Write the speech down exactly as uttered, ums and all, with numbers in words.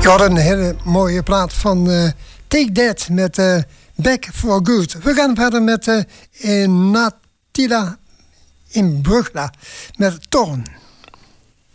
Je had een hele mooie plaat van uh, Take That met uh, Back for Good. We gaan verder met uh, Natila in Brugla met Torn.